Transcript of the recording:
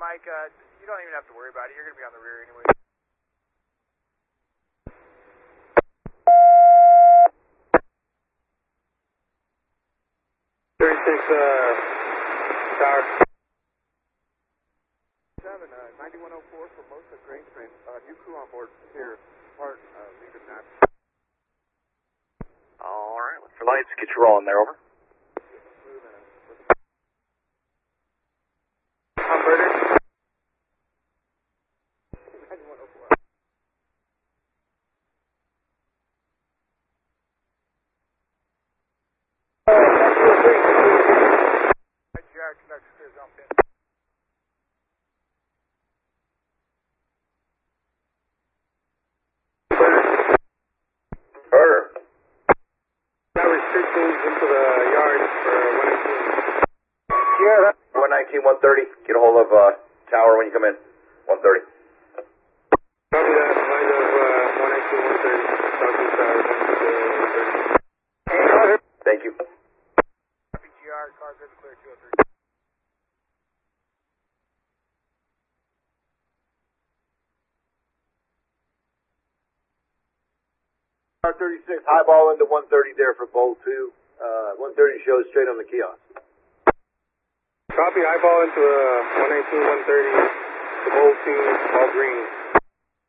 Mike, you don't even have to worry about it. You're going to be on the rear anyway. 36, tower. 9104 for Mosa Grain Train. New crew on board here. Part, leaving that. Alright, look for lights. Get you rolling there, over. Converter. 9104. Jack, next clear, jump in. Burger. Now restrictions into the yard for 118. Yeah, that's 119, 130. Get a hold of tower when you come in. 130. Copy that. Line of 119, 130. Southeast tower, 130. Thank you. PGR, car good, clear, 203. R36, high ball into 130 there for bowl 2. 130 shows straight on the kiosk. Copy, eyeball into 119, 130. The bowl 2, all green.